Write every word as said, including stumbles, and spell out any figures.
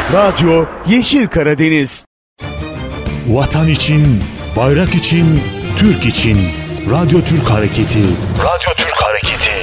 Radyo Yeşil Karadeniz. Vatan için, bayrak için, Türk için. Radyo Türk Hareketi. Radyo Türk Hareketi.